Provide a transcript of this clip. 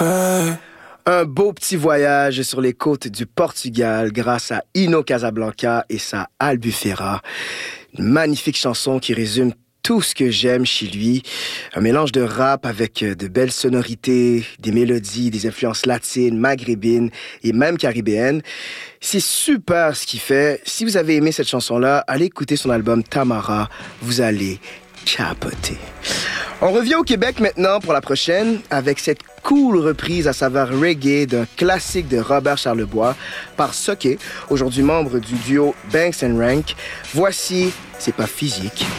fait. Un beau petit voyage sur les côtes du Portugal grâce à Ino Casablanca et sa Albufera. Une magnifique chanson qui résume tout ce que j'aime chez lui. Un mélange de rap avec de belles sonorités, des mélodies, des influences latines, maghrébines et même caribéennes. C'est super ce qu'il fait. Si vous avez aimé cette chanson-là, allez écouter son album Tamara. Vous allez capoter. On revient au Québec maintenant pour la prochaine avec cette cool reprise à saveur reggae d'un classique de Robert Charlebois par Soké, aujourd'hui membre du duo Banks & Rank. Voici C'est pas physique.